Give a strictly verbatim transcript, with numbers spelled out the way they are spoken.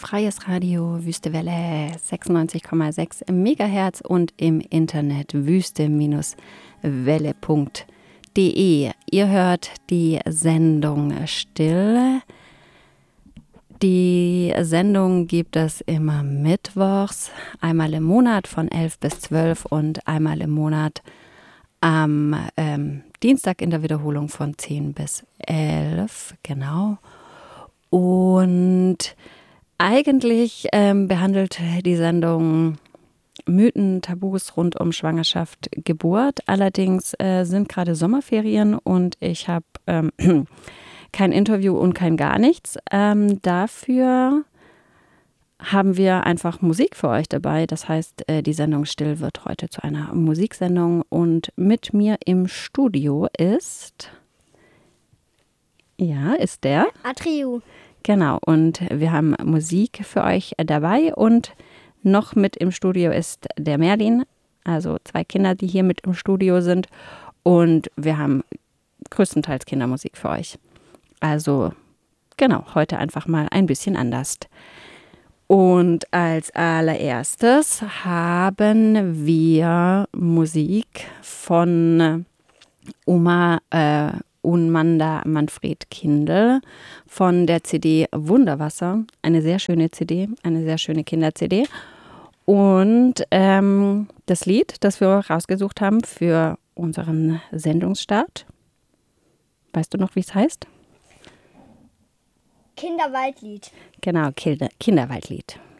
Freies Radio, Wüstewelle, sechsundneunzig Komma sechs Megahertz und im Internet wüste Welle Punkt de. Ihr hört die Sendung Still. Die Sendung gibt es immer mittwochs, einmal im Monat von elf bis zwölf und einmal im Monat am ähm, Dienstag in der Wiederholung von zehn bis elf, genau. Und eigentlich ähm, behandelt die Sendung Mythen, Tabus rund um Schwangerschaft, Geburt. Allerdings äh, sind gerade Sommerferien und ich habe ähm, kein Interview und kein gar nichts. Ähm, dafür haben wir einfach Musik für euch dabei. Das heißt, äh, die Sendung Still wird heute zu einer Musiksendung. Und mit mir im Studio ist, ja, ist der Atriu. Genau, und wir haben Musik für euch dabei. Und noch mit im Studio ist der Merlin, also zwei Kinder, die hier mit im Studio sind. Und wir haben größtenteils Kindermusik für euch. Also genau, heute einfach mal ein bisschen anders. Und als allererstes haben wir Musik von Oma äh, Unmanda Manfred Kindl von der C D Wunderwasser. Eine sehr schöne C D, eine sehr schöne Kinder-C D. Und ähm, das Lied, das wir rausgesucht haben für unseren Sendungsstart. Weißt du noch, wie es heißt? Kinderwaldlied. Genau, Kinder, Kinderwaldlied.